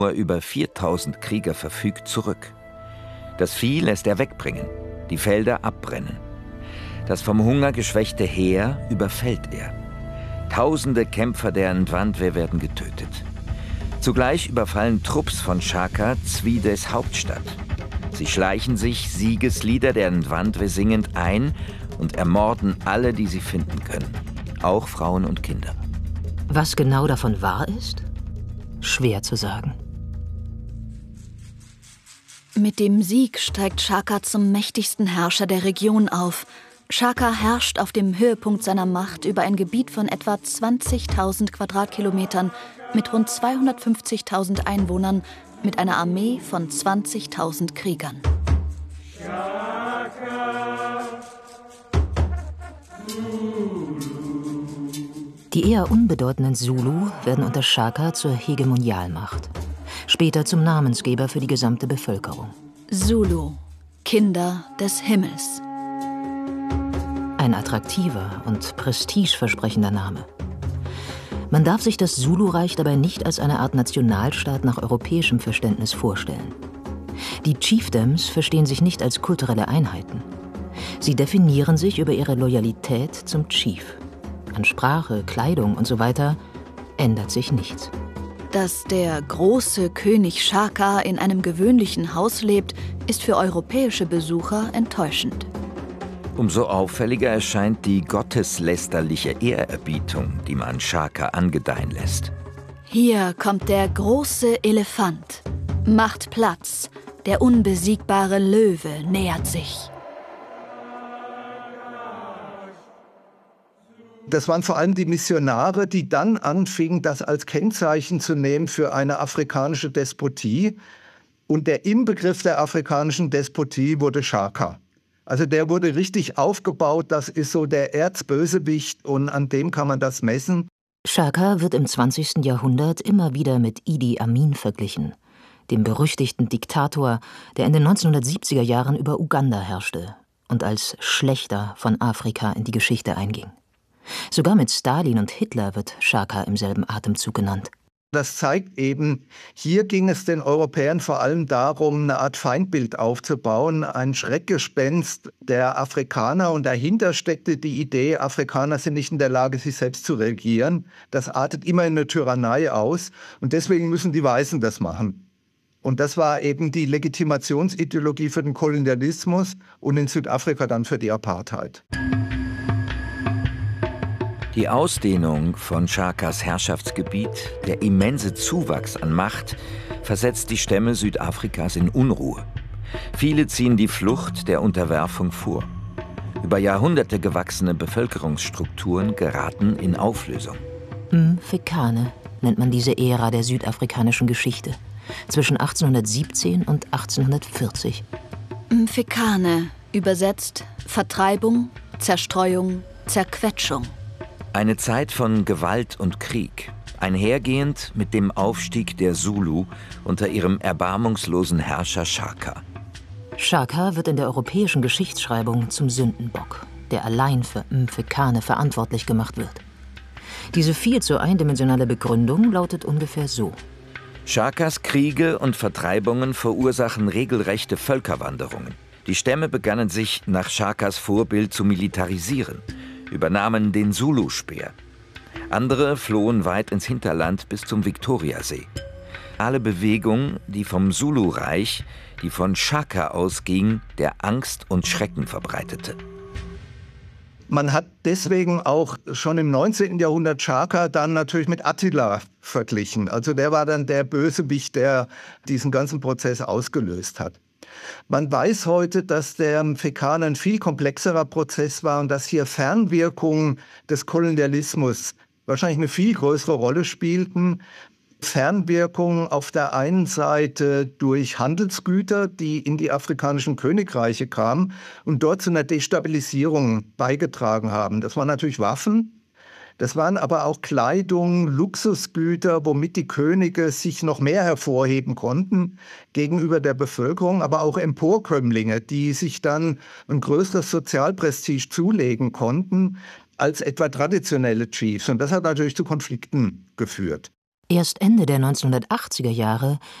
Nur über 4000 Krieger verfügt, zurück. Das Vieh lässt er wegbringen, die Felder abbrennen. Das vom Hunger geschwächte Heer überfällt er. Tausende Kämpfer der Ndwandwe werden getötet. Zugleich überfallen Trupps von Shaka Zwides Hauptstadt. Sie schleichen sich, Siegeslieder der Ndwandwe singend, ein und ermorden alle, die sie finden können. Auch Frauen und Kinder. Was genau davon wahr ist? Schwer zu sagen. Mit dem Sieg steigt Shaka zum mächtigsten Herrscher der Region auf. Shaka herrscht auf dem Höhepunkt seiner Macht über ein Gebiet von etwa 20.000 Quadratkilometern mit rund 250.000 Einwohnern, mit einer Armee von 20.000 Kriegern. Die eher unbedeutenden Zulu werden unter Shaka zur Hegemonialmacht. Später zum Namensgeber für die gesamte Bevölkerung. Zulu, Kinder des Himmels. Ein attraktiver und prestigeversprechender Name. Man darf sich das Zulu-Reich dabei nicht als eine Art Nationalstaat nach europäischem Verständnis vorstellen. Die Chiefdoms verstehen sich nicht als kulturelle Einheiten. Sie definieren sich über ihre Loyalität zum Chief. An Sprache, Kleidung und so weiter ändert sich nichts. Dass der große König Shaka in einem gewöhnlichen Haus lebt, ist für europäische Besucher enttäuschend. Umso auffälliger erscheint die gotteslästerliche Ehrerbietung, die man Shaka angedeihen lässt. Hier kommt der große Elefant. Macht Platz. Der unbesiegbare Löwe nähert sich. Das waren vor allem die Missionare, die dann anfingen, das als Kennzeichen zu nehmen für eine afrikanische Despotie. Und der Inbegriff der afrikanischen Despotie wurde Shaka. Also der wurde richtig aufgebaut, das ist so der Erzbösewicht und an dem kann man das messen. Shaka wird im 20. Jahrhundert immer wieder mit Idi Amin verglichen, dem berüchtigten Diktator, der in den 1970er Jahren über Uganda herrschte und als Schlächter von Afrika in die Geschichte einging. Sogar mit Stalin und Hitler wird Shaka im selben Atemzug genannt. Das zeigt eben, hier ging es den Europäern vor allem darum, eine Art Feindbild aufzubauen, ein Schreckgespenst der Afrikaner. Und dahinter steckte die Idee, Afrikaner sind nicht in der Lage, sich selbst zu regieren. Das artet immer in eine Tyrannei aus. Und deswegen müssen die Weißen das machen. Und das war eben die Legitimationsideologie für den Kolonialismus und in Südafrika dann für die Apartheid. Die Ausdehnung von Shakas Herrschaftsgebiet, der immense Zuwachs an Macht, versetzt die Stämme Südafrikas in Unruhe. Viele ziehen die Flucht der Unterwerfung vor. Über Jahrhunderte gewachsene Bevölkerungsstrukturen geraten in Auflösung. Mfecane nennt man diese Ära der südafrikanischen Geschichte, zwischen 1817 und 1840. Mfecane, übersetzt Vertreibung, Zerstreuung, Zerquetschung. Eine Zeit von Gewalt und Krieg, einhergehend mit dem Aufstieg der Zulu unter ihrem erbarmungslosen Herrscher Shaka. Shaka wird in der europäischen Geschichtsschreibung zum Sündenbock, der allein für Mfecane verantwortlich gemacht wird. Diese viel zu eindimensionale Begründung lautet ungefähr so: Shakas Kriege und Vertreibungen verursachen regelrechte Völkerwanderungen. Die Stämme begannen sich nach Shakas Vorbild zu militarisieren, übernahmen den Zulu-Speer. Andere flohen weit ins Hinterland bis zum Viktoriasee. Alle Bewegung, die vom Zulu-Reich, die von Shaka ausging, der Angst und Schrecken verbreitete. Man hat deswegen auch schon im 19. Jahrhundert Shaka dann natürlich mit Attila verglichen. Also der war dann der Bösewicht, der diesen ganzen Prozess ausgelöst hat. Man weiß heute, dass der Mfecane ein viel komplexerer Prozess war und dass hier Fernwirkungen des Kolonialismus wahrscheinlich eine viel größere Rolle spielten. Fernwirkungen auf der einen Seite durch Handelsgüter, die in die afrikanischen Königreiche kamen und dort zu einer Destabilisierung beigetragen haben. Das waren natürlich Waffen. Das waren aber auch Kleidung, Luxusgüter, womit die Könige sich noch mehr hervorheben konnten gegenüber der Bevölkerung, aber auch Emporkömmlinge, die sich dann ein größeres Sozialprestige zulegen konnten als etwa traditionelle Chiefs. Und das hat natürlich zu Konflikten geführt. Erst Ende der 1980er Jahre